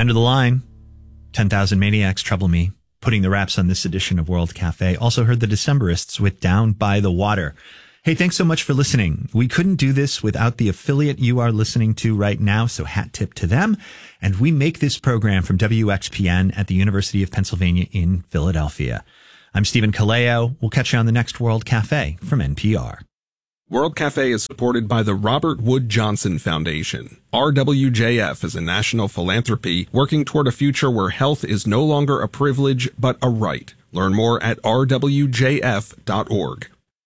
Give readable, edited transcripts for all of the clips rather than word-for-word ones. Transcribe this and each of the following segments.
End of the line. 10,000 Maniacs, Trouble Me. Putting the wraps on this edition of World Cafe. Also heard the Decemberists with Down by the Water. Hey, thanks so much for listening. We couldn't do this without the affiliate you are listening to right now, so hat tip to them. And we make this program from WXPN at the University of Pennsylvania in Philadelphia. I'm Stephen Kaleo. We'll catch you on the next World Cafe from NPR. World Cafe is supported by the Robert Wood Johnson Foundation. RWJF is a national philanthropy working toward a future where health is no longer a privilege, but a right. Learn more at rwjf.org.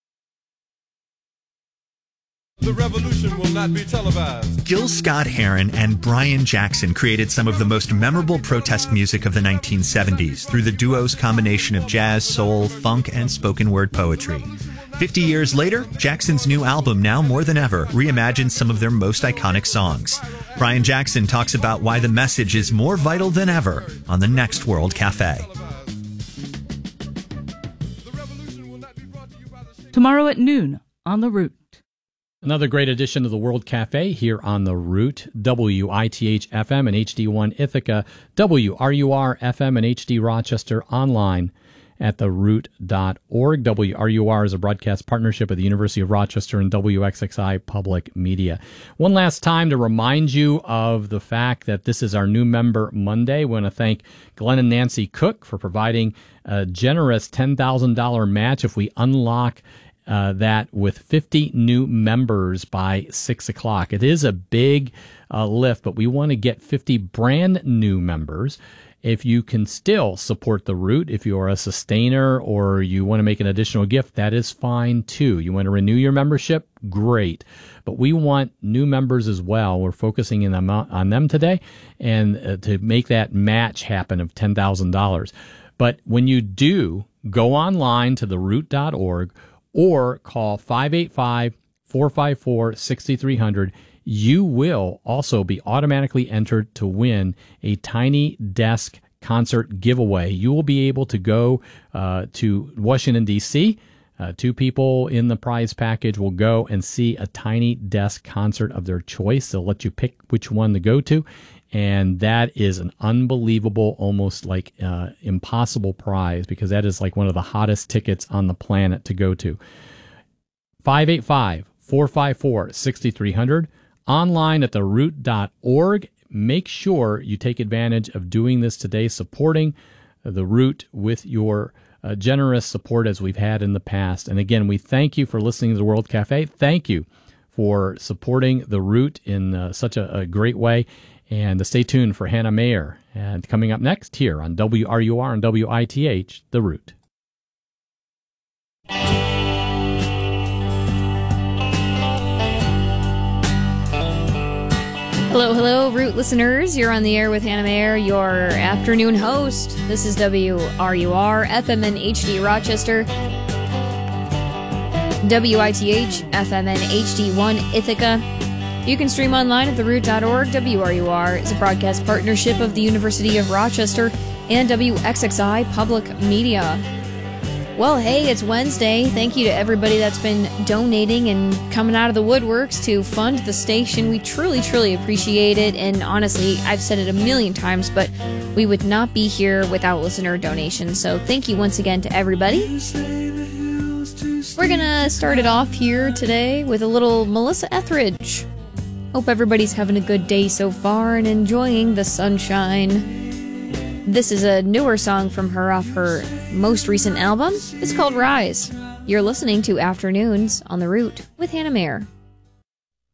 The revolution will not be televised. Gil Scott-Heron and Brian Jackson created some of the most memorable protest music of the 1970s through the duo's combination of jazz, soul, funk, and spoken word poetry. 50 years later, Jackson's new album, now more than ever, reimagines some of their most iconic songs. Brian Jackson talks about why the message is more vital than ever on the next World Cafe. Tomorrow at noon on The Root. Another great edition of the World Cafe here on The Root, WITH FM and HD1 Ithaca, WRUR FM and HD Rochester, online at theroot.org. WRUR is a broadcast partnership of the University of Rochester and WXXI Public Media. One last time to remind you of the fact that this is our new member Monday. We want to thank Glenn and Nancy Cook for providing a generous $10,000 match if we unlock that with 50 new members by 6 o'clock. It is a big lift, but we want to get 50 brand new members. If you can still support The Root, if you are a sustainer or you want to make an additional gift, that is fine too. You want to renew your membership? Great. But we want new members as well. We're focusing on them today and to make that match happen of $10,000. But when you do, go online to theroot.org or call 585-454-6300. You will also be automatically entered to win a Tiny Desk concert giveaway. You will be able to go to Washington, D.C. Two people in the prize package will go and see a Tiny Desk concert of their choice. They'll let you pick which one to go to. And that is an unbelievable, almost like impossible prize, because that is like one of the hottest tickets on the planet to go to. 585-454-6300. Online at theroot.org. Make sure you take advantage of doing this today, supporting The Root with your generous support as we've had in the past. And again, we thank you for listening to the World Cafe. Thank you for supporting The Root in such a great way. And stay tuned for Hannah Mayer. And coming up next here on WRUR and WITH, The Root. Hello, hello, Root listeners. You're on the air with Hannah Mayer, your afternoon host. This is WRUR, FM and HD Rochester, WITH, FM and HD1 Ithaca. You can stream online at theroot.org. WRUR is a broadcast partnership of the University of Rochester and WXXI Public Media. Well, hey, it's Wednesday. Thank you to everybody that's been donating and coming out of the woodworks to fund the station. We truly, truly appreciate it. And honestly, I've said it a million times, but we would not be here without listener donations. So thank you once again to everybody. We're going to start it off here today with a little Melissa Etheridge. Hope everybody's having a good day so far and enjoying the sunshine. This is a newer song from her off her most recent album. It's called Rise. You're listening to Afternoons on The Root with Hannah Mayer.